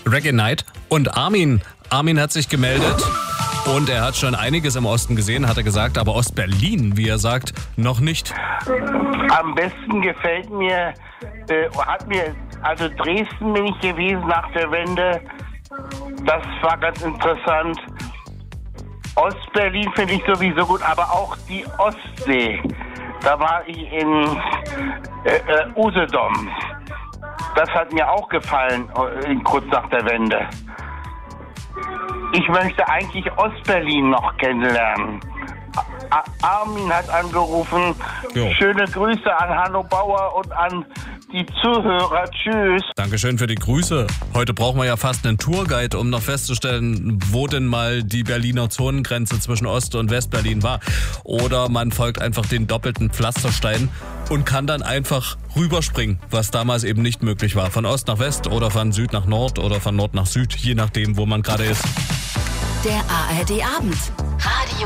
Reggae Night. Und Armin hat sich gemeldet und er hat schon einiges im Osten gesehen, hat er gesagt, aber Ostberlin, wie er sagt, noch nicht. Am besten gefällt mir, also Dresden bin ich gewesen nach der Wende. Das war ganz interessant. Ostberlin finde ich sowieso gut, aber auch die Ostsee. Da war ich in Usedom. Das hat mir auch gefallen, kurz nach der Wende. Ich möchte eigentlich Ostberlin noch kennenlernen. Armin hat angerufen. Jo. Schöne Grüße an Hanno Bauer und an die Zuhörer. Tschüss. Dankeschön für die Grüße. Heute brauchen wir ja fast einen Tourguide, um noch festzustellen, wo denn mal die Berliner Zonengrenze zwischen Ost- und Westberlin war. Oder man folgt einfach den doppelten Pflasterstein und kann dann einfach rüberspringen, was damals eben nicht möglich war. Von Ost nach West oder von Süd nach Nord oder von Nord nach Süd, je nachdem, wo man gerade ist. Der ARD Abend. Radio